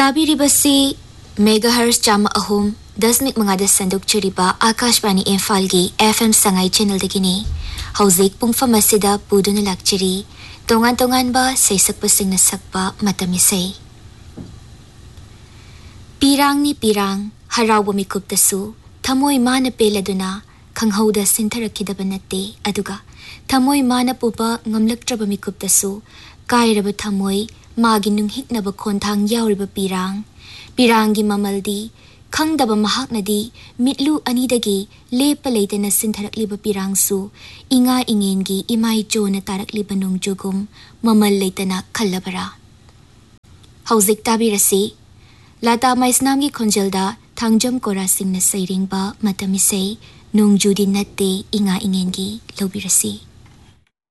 ताबीरिबसी megahertz Chama अहुम 10.5 संदुकचरिबा Akashvani इम्फालगी FM Sangai channel दगिनी हौजिक पुंगफम असिदा पुदुना लाक्चरी तोंगान तोंगानबा सैसकपसिंगना सकबा मतमिसै पिरांगनी पिरांग हराउब मिकुप्तसु थमोय माना पेलदुना खंगहौदा सिंथरखिदब नत्ते अदुगा थमोय माना पुबा ngamlaktrab मिकुप्तसु कायरब थमोय मागी नुंहिकनब खोंथांग यावरिब पिरांगी ममलदी खंगदब महाकनदी मिटलु अनिदगी लेप लेतना सिंथरकलिब पिरांगसु इंगा इंगेनगी इमाई जोना तारकलिब नुंगजुगुम ममल लेतना खल्लबरा हौजिक ताबिरसी लाता माइसनामगी खोंजलदा थांगजम कोरा सिंगना सैरिंगबा मतमिसै नुंगजुदी नत्ते इंगा इंगेनगी लौबिरसी